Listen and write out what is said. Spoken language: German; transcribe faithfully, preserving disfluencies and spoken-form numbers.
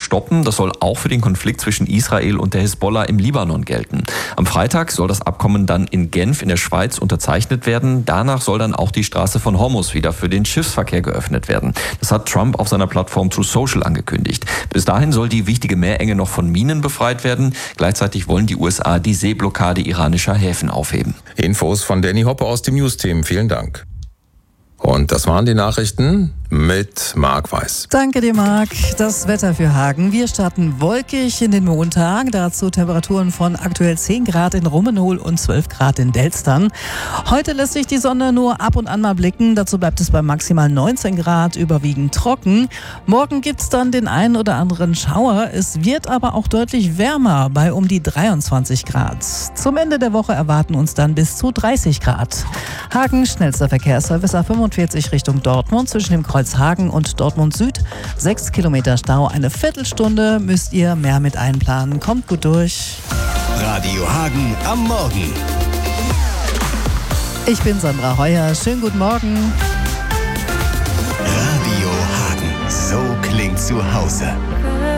stoppen. Das soll auch für den Konflikt zwischen Israel und der Hisbollah im Libanon gelten. Am Freitag soll das Abkommen dann in Genf in der Schweiz unterzeichnet werden. Danach soll dann auch die Straße von Hormuz wieder für den Schiffsverkehr geöffnet werden. Das hat Trump auf seiner Plattform Truth Social angekündigt. Bis dahin soll die wichtige Meerenge noch von Minen befreit werden. Gleichzeitig wollen die U S A die Seeblockade iranischer Häfen aufheben. Infos von Danny Hoppe aus dem News-Team. Vielen Dank. Und das waren die Nachrichten mit Marc Weiß. Danke dir, Marc. Das Wetter für Hagen. Wir starten wolkig in den Montag. Dazu Temperaturen von aktuell zehn Grad in Rummenhol und zwölf Grad in Delstern. Heute lässt sich die Sonne nur ab und an mal blicken. Dazu bleibt es bei maximal neunzehn Grad, überwiegend trocken. Morgen gibt es dann den einen oder anderen Schauer. Es wird aber auch deutlich wärmer, bei um die dreiundzwanzig Grad. Zum Ende der Woche erwarten uns dann bis zu dreißig Grad. Hagen, schnellster Verkehrsservice A fünfundvierzig Richtung Dortmund zwischen dem Kreuz Hagen und Dortmund Süd. Sechs Kilometer Stau, eine Viertelstunde müsst ihr mehr mit einplanen. Kommt gut durch. Radio Hagen am Morgen. Ich bin Sandra Heuer. Schönen guten Morgen. Radio Hagen. So klingt zu Hause.